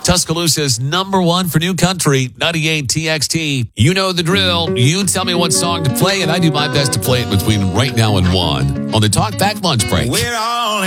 Tuscaloosa's #1 for new country, 98 TXT. You know the drill. You tell me what song to play, and I do my best to play it between right now and 1 on the Talk Back Lunch Break. We're all